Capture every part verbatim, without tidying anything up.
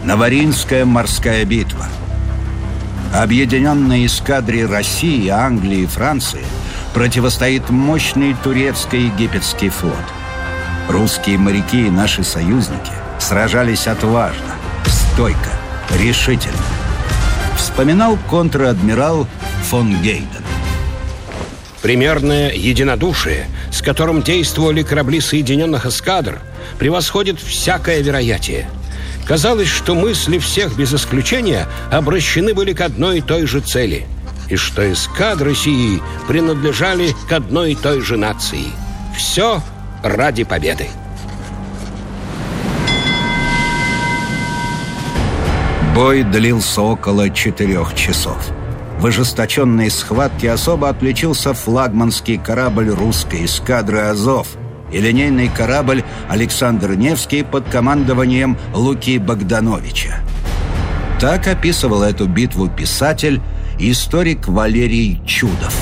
Новорийская морская битва. Объединенной эскадре России, Англии и Франции противостоит мощный турецко-египетский флот. Русские моряки и наши союзники сражались отважно, стойко, решительно. Вспоминал контр-адмирал фон Гейден. Примерное единодушие, с которым действовали корабли Соединенных эскадр, превосходит всякое вероятие. Казалось, что мысли всех без исключения обращены были к одной и той же цели, и что эскадры сии принадлежали к одной и той же нации. Все ради победы. Бой длился около четырех часов. В ожесточенной схватке особо отличился флагманский корабль русской эскадры «Азов» и линейный корабль «Александр Невский» под командованием Луки Богдановича. Так описывал эту битву писатель и историк Валерий Чудов.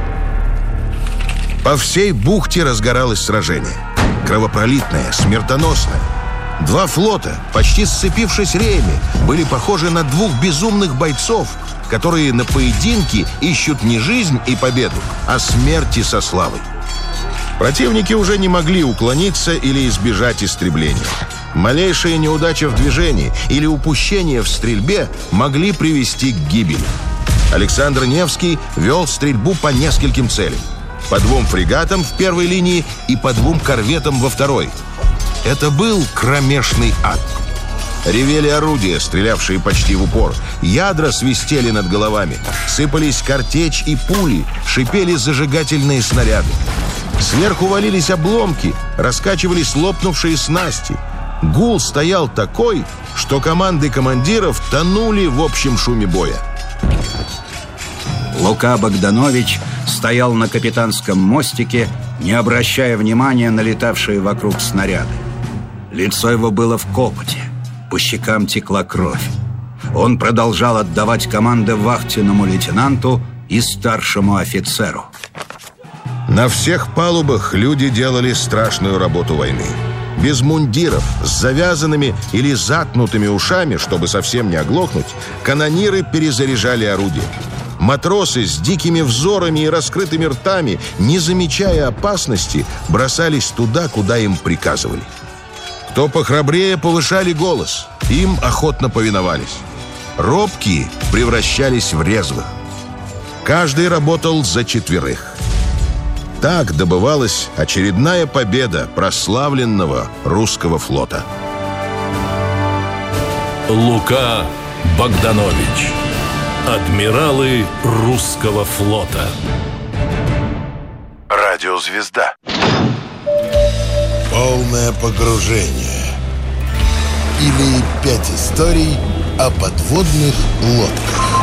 По всей бухте разгоралось сражение. Кровопролитное, смертоносное. Два флота, почти сцепившись реями, были похожи на двух безумных бойцов, которые на поединке ищут не жизнь и победу, а смерти со славой. Противники уже не могли уклониться или избежать истребления. Малейшая неудача в движении или упущение в стрельбе могли привести к гибели. Александр Невский вел стрельбу по нескольким целям. По двум фрегатам в первой линии и по двум корветам во второй. Это был кромешный ад. Ревели орудия, стрелявшие почти в упор. Ядра свистели над головами. Сыпались картечь и пули, шипели зажигательные снаряды. Сверху валились обломки, раскачивались лопнувшие снасти. Гул стоял такой, что команды командиров тонули в общем шуме боя. Лука Богданович стоял на капитанском мостике, не обращая внимания на летавшие вокруг снаряды. Лицо его было в копоте, по щекам текла кровь. Он продолжал отдавать команды вахтенному лейтенанту и старшему офицеру. На всех палубах люди делали страшную работу войны. Без мундиров, с завязанными или заткнутыми ушами, чтобы совсем не оглохнуть, канониры перезаряжали орудия. Матросы с дикими взорами и раскрытыми ртами, не замечая опасности, бросались туда, куда им приказывали. Кто похрабрее, повышали голос, им охотно повиновались. Робкие превращались в резвых. Каждый работал за четверых. Так добывалась очередная победа прославленного русского флота. Лука Богданович. Адмиралы русского флота. Радиозвезда. Полное погружение. Или пять историй о подводных лодках.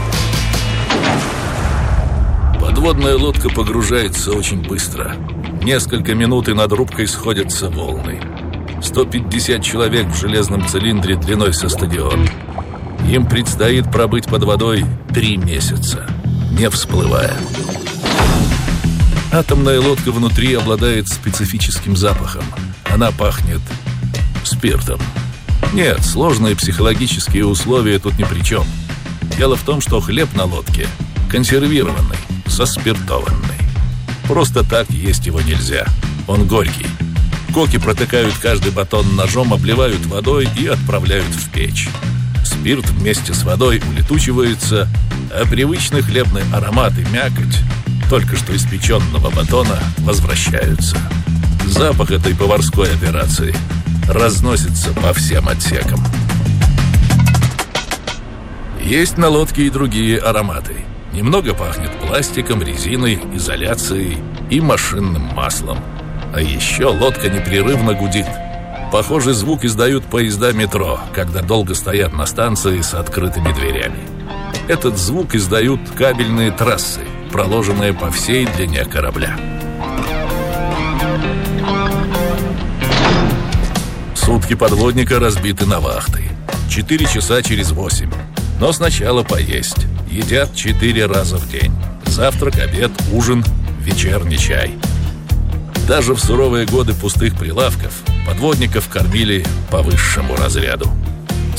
Подводная лодка погружается очень быстро. Несколько минут и над рубкой сходятся волны. сто пятьдесят человек в железном цилиндре длиной со стадион. Им предстоит пробыть под водой три месяца, не всплывая. Атомная лодка внутри обладает специфическим запахом. Она пахнет спиртом. Нет, сложные психологические условия тут ни при чем. Дело в том, что хлеб на лодке консервированный, заспиртованный. Просто так есть его нельзя. Он горький. Коки протыкают каждый батон ножом, обливают водой и отправляют в печь. Спирт вместе с водой улетучивается, а привычный хлебный аромат и мякоть только что испеченного батона возвращаются. Запах этой поварской операции разносится по всем отсекам. Есть на лодке и другие ароматы. Немного пахнет пластиком, резиной, изоляцией и машинным маслом. А еще лодка непрерывно гудит. Похожий звук издают поезда метро, когда долго стоят на станции с открытыми дверями. Этот звук издают кабельные трассы, проложенные по всей длине корабля. Сутки подводника разбиты на вахты. Четыре часа через восемь. Но сначала поесть. Едят четыре раза в день. Завтрак, обед, ужин, вечерний чай. Даже в суровые годы пустых прилавков подводников кормили по высшему разряду.